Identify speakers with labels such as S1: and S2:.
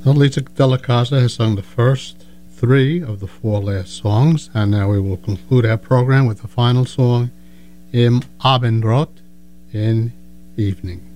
S1: Lisa Della Casa has sung the first three of the four last songs, and now we will conclude our program with the final song, Im Abendrot, in evening.